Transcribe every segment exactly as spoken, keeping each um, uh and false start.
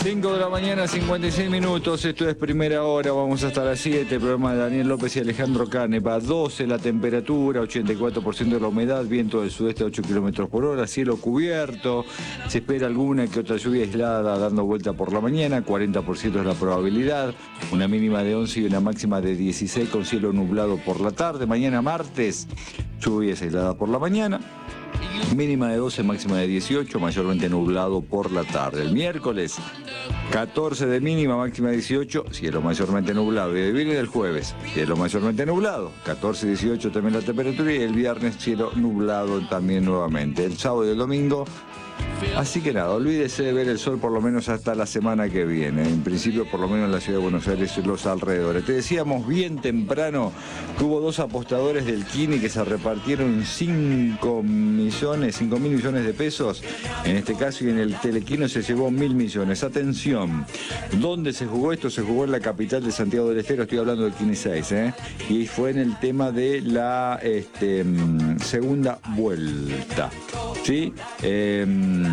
cinco de la mañana, cincuenta y seis minutos, esto es Primera Hora, vamos hasta las siete, programa de Daniel López y Alejandro Canepa, doce la temperatura, ochenta y cuatro por ciento de la humedad, viento del sudeste a ocho kilómetros por hora, cielo cubierto, se espera alguna que otra lluvia aislada dando vuelta por la mañana, cuarenta por ciento es la probabilidad, una mínima de once y una máxima de dieciséis con cielo nublado por la tarde, mañana martes, lluvias aisladas por la mañana. Mínima de doce, máxima de dieciocho, mayormente nublado por la tarde. El miércoles, catorce de mínima, máxima de dieciocho, cielo mayormente nublado. Y el viernes del jueves, cielo mayormente nublado, catorce, dieciocho también la temperatura. Y el viernes, cielo nublado también nuevamente. El sábado y el domingo. Así que nada, olvídese de ver el sol por lo menos hasta la semana que viene. En principio, por lo menos en la ciudad de Buenos Aires y los alrededores. Te decíamos bien temprano que hubo dos apostadores del Kini que se repartieron cinco millones, cinco mil millones de pesos. En este caso, y en el Telequino se llevó mil millones. Atención, ¿dónde se jugó esto? Se jugó en la capital de Santiago del Estero, estoy hablando del Kini seis, ¿eh? Y fue en el tema de la este, segunda vuelta. ¿Sí? Eh,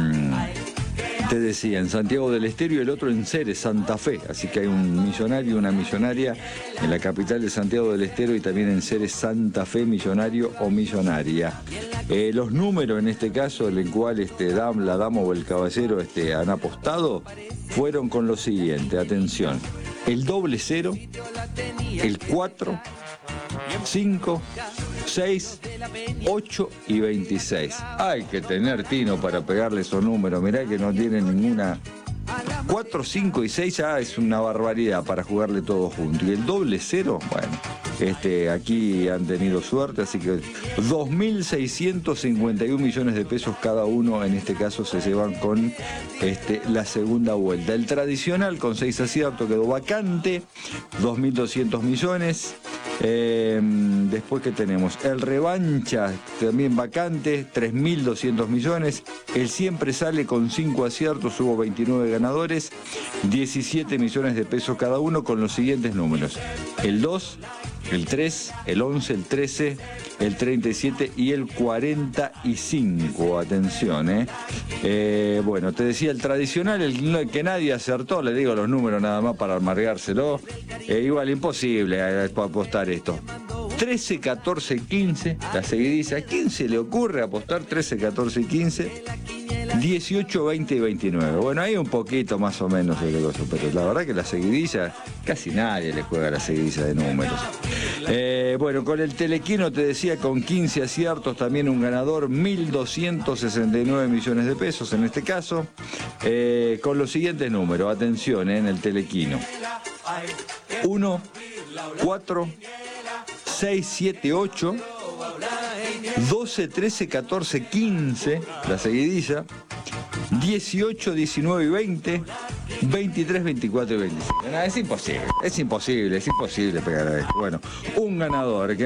te decía, en Santiago del Estero y el otro en Ceres, Santa Fe. Así que hay un millonario y una millonaria en la capital de Santiago del Estero y también en Ceres, Santa Fe, millonario o millonaria. Eh, los números en este caso, en el cual este, dam, la dama o el caballero este, han apostado, fueron con lo siguiente, atención. El doble cero, el cuatro, cinco, seis, ocho y veintiséis. Hay que tener tino para pegarle esos números. Mirá que no tiene ninguna. cuatro, cinco y seis ya es una barbaridad para jugarle todo junto. Y el doble cero, bueno, este, aquí han tenido suerte, así que dos mil seiscientos cincuenta y uno millones de pesos cada uno, en este caso se llevan con este, la segunda vuelta. El tradicional con seis aciertos quedó vacante, dos mil doscientos millones. Eh, después que tenemos el revancha también vacante, tres mil doscientos millones. El siempre sale con cinco aciertos, hubo veintinueve ganadores, diecisiete millones de pesos cada uno con los siguientes números: el dos, el tres, el once, el trece, el treinta y siete y el cuarenta y cinco. Atención, eh. eh bueno, te decía el tradicional, el que nadie acertó, le digo los números nada más para amargárselo. Eh, igual imposible eh, apostar esto. trece, catorce, quince, la seguidiza. ¿A quién se le ocurre apostar trece, catorce y quince? dieciocho, veinte y veintinueve. Bueno, hay un poquito más o menos de cosa, pero la verdad que la seguidilla, casi nadie le juega la seguidilla de números. Eh, bueno, con el Telequino te decía, con quince aciertos, también un ganador, mil doscientos sesenta y nueve millones de pesos en este caso, eh, con los siguientes números, atención, eh, en el Telequino: uno, cuatro, seis, siete, ocho, doce, trece, catorce, quince, la seguidilla, dieciocho, diecinueve y veinte, veintitrés, veinticuatro y veinticinco. No, es imposible, es imposible, es imposible pegar a esto. Bueno, un ganador que